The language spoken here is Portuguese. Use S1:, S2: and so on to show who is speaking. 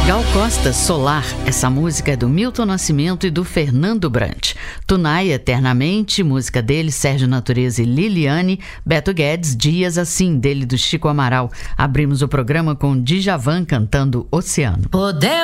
S1: Gal Costa, Solar. Essa música é do Milton Nascimento e do Fernando Brant. Tunai, Eternamente, música dele, Sérgio Natureza e Liliane. Beto Guedes, Dias Assim, dele do Chico Amaral. Abrimos o programa com Djavan cantando Oceano.
S2: Podemos